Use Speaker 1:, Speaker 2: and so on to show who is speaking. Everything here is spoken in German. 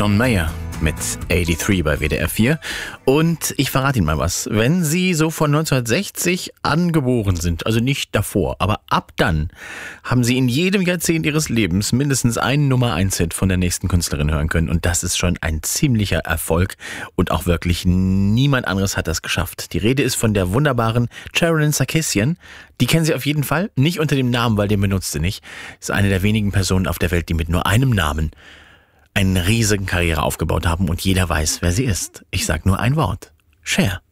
Speaker 1: John Mayer mit 83 bei WDR 4. Und ich verrate Ihnen mal was. Wenn Sie so von 1960 an geboren sind, also nicht davor, aber ab dann, haben Sie in jedem Jahrzehnt Ihres Lebens mindestens einen Nummer-1-Hit von der nächsten Künstlerin hören können. Und das ist schon ein ziemlicher Erfolg. Und auch wirklich niemand anderes hat das geschafft. Die Rede ist von der wunderbaren Sharon Sarkisian. Die kennen Sie auf jeden Fall. Nicht unter dem Namen, weil den benutzt sie nicht. Ist eine der wenigen Personen auf der Welt, die mit nur einem Namen eine riesige Karriere aufgebaut haben und jeder weiß, wer sie ist. Ich sag nur ein Wort. Cher.